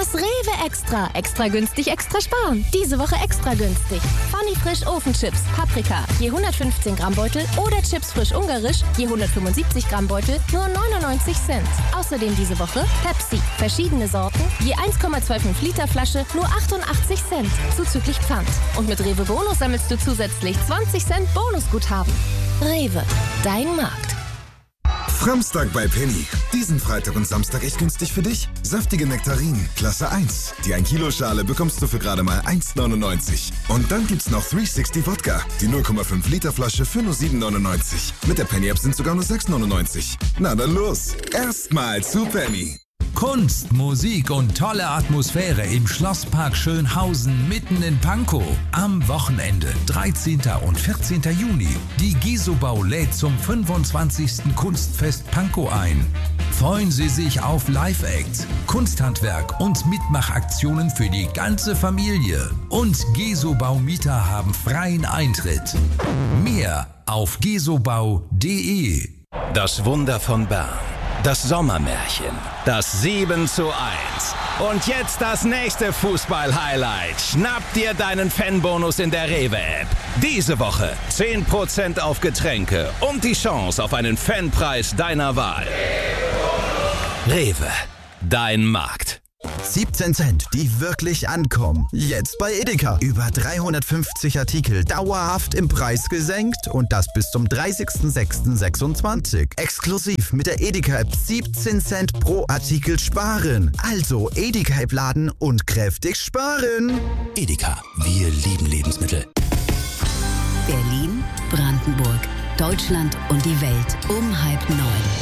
Das Rewe Extra. Extra günstig, extra sparen. Diese Woche extra günstig. Funny Frisch Ofenchips, Paprika, je 115 Gramm Beutel oder Chips frisch ungarisch, je 175 Gramm Beutel, nur 99 Cent. Außerdem diese Woche Pepsi, verschiedene Sorten, je 1,25 Liter Flasche, nur 88 Cent, zuzüglich Pfand. Und mit Rewe Bonus sammelst du zusätzlich 20 Cent Bonusguthaben. Rewe, dein Markt. Framstag bei Penny. Diesen Freitag und Samstag echt günstig für dich. Saftige Nektarinen, Klasse 1. Die 1 Kilo Schale bekommst du für gerade mal 1,99. Und dann gibt's noch 360 Wodka. Die 0,5 Liter Flasche für nur 7,99. Mit der Penny App sind sogar nur 6,99. Na dann los. Erstmal zu Penny. Kunst, Musik und tolle Atmosphäre im Schlosspark Schönhausen mitten in Pankow. Am Wochenende, 13. und 14. Juni. Die Gesobau lädt zum 25. Kunstfest Pankow ein. Freuen Sie sich auf Live-Acts, Kunsthandwerk und Mitmachaktionen für die ganze Familie. Und Gesobau-Mieter haben freien Eintritt. Mehr auf gesobau.de. Das Wunder von Bern. Das Sommermärchen, das 7:1. Und jetzt das nächste Fußball-Highlight. Schnapp dir deinen Fanbonus in der Rewe-App. Diese Woche 10% auf Getränke und die Chance auf einen Fanpreis deiner Wahl. Rewe, dein Markt. 17 Cent, die wirklich ankommen. Jetzt bei Edeka. Über 350 Artikel dauerhaft im Preis gesenkt und das bis zum 30.06.26. Exklusiv mit der Edeka-App 17 Cent pro Artikel sparen. Also Edeka-App laden und kräftig sparen. Edeka, wir lieben Lebensmittel. Berlin, Brandenburg, Deutschland und die Welt um 8:30.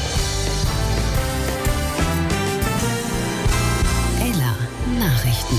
Nachrichten.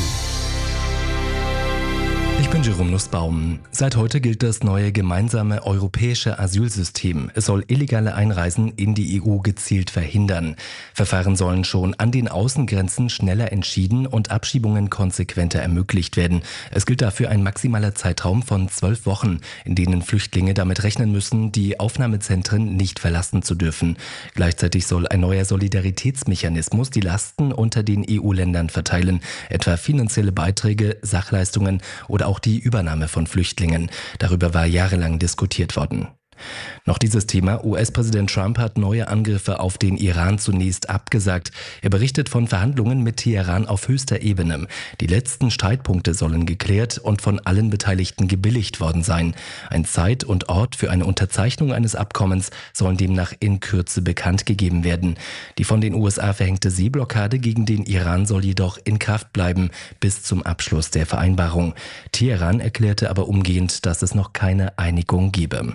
Ich bin Jerome Nussbaum. Seit heute gilt das neue gemeinsame europäische Asylsystem. Es soll illegale Einreisen in die EU gezielt verhindern. Verfahren sollen schon an den Außengrenzen schneller entschieden und Abschiebungen konsequenter ermöglicht werden. Es gilt dafür ein maximaler Zeitraum von 12 Wochen, in denen Flüchtlinge damit rechnen müssen, die Aufnahmezentren nicht verlassen zu dürfen. Gleichzeitig soll ein neuer Solidaritätsmechanismus die Lasten unter den EU-Ländern verteilen, etwa finanzielle Beiträge, Sachleistungen oder auch die Übernahme von Flüchtlingen. Darüber war jahrelang diskutiert worden. Noch dieses Thema. US-Präsident Trump hat neue Angriffe auf den Iran zunächst abgesagt. Er berichtet von Verhandlungen mit Teheran auf höchster Ebene. Die letzten Streitpunkte sollen geklärt und von allen Beteiligten gebilligt worden sein. Ein Zeit und Ort für eine Unterzeichnung eines Abkommens sollen demnach in Kürze bekannt gegeben werden. Die von den USA verhängte Seeblockade gegen den Iran soll jedoch in Kraft bleiben bis zum Abschluss der Vereinbarung. Teheran erklärte aber umgehend, dass es noch keine Einigung gebe.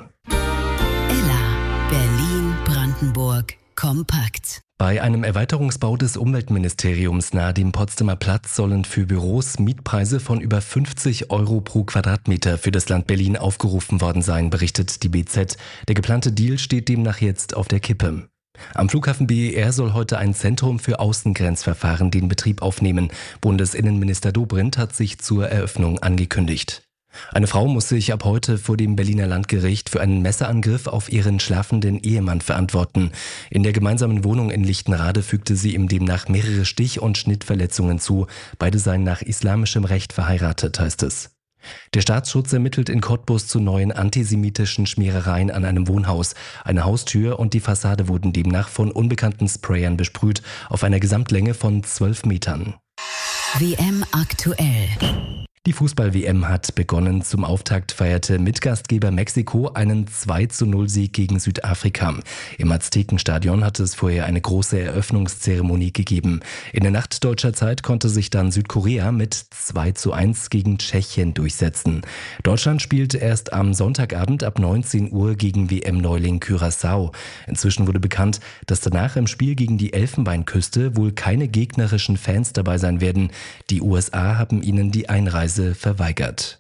Berlin, Brandenburg, kompakt. Bei einem Erweiterungsbau des Umweltministeriums nahe dem Potsdamer Platz sollen für Büros Mietpreise von über 50 € pro Quadratmeter für das Land Berlin aufgerufen worden sein, berichtet die BZ. Der geplante Deal steht demnach jetzt auf der Kippe. Am Flughafen BER soll heute ein Zentrum für Außengrenzverfahren den Betrieb aufnehmen. Bundesinnenminister Dobrindt hat sich zur Eröffnung angekündigt. Eine Frau muss sich ab heute vor dem Berliner Landgericht für einen Messerangriff auf ihren schlafenden Ehemann verantworten. In der gemeinsamen Wohnung in Lichtenrade fügte sie ihm demnach mehrere Stich- und Schnittverletzungen zu. Beide seien nach islamischem Recht verheiratet, heißt es. Der Staatsschutz ermittelt in Cottbus zu neuen antisemitischen Schmierereien an einem Wohnhaus. Eine Haustür und die Fassade wurden demnach von unbekannten Sprayern besprüht, auf einer Gesamtlänge von 12 Metern. WM aktuell. Die Fußball-WM hat begonnen. Zum Auftakt feierte Mitgastgeber Mexiko einen 2:0-Sieg gegen Südafrika. Im Aztekenstadion hatte es vorher eine große Eröffnungszeremonie gegeben. In der Nacht deutscher Zeit konnte sich dann Südkorea mit 2:1 gegen Tschechien durchsetzen. Deutschland spielt erst am Sonntagabend ab 19 Uhr gegen WM-Neuling Curaçao. Inzwischen wurde bekannt, dass danach im Spiel gegen die Elfenbeinküste wohl keine gegnerischen Fans dabei sein werden. Die USA haben ihnen die Einreise verweigert.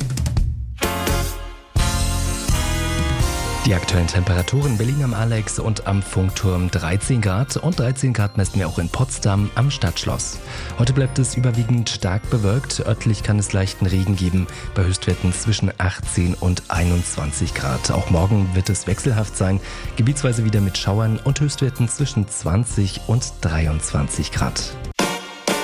Die aktuellen Temperaturen: Berlin am Alex und am Funkturm 13 Grad und 13 Grad messen wir auch in Potsdam am Stadtschloss. Heute bleibt es überwiegend stark bewölkt, örtlich kann es leichten Regen geben, bei Höchstwerten zwischen 18 und 21 Grad. Auch morgen wird es wechselhaft sein, gebietsweise wieder mit Schauern und Höchstwerten zwischen 20 und 23 Grad.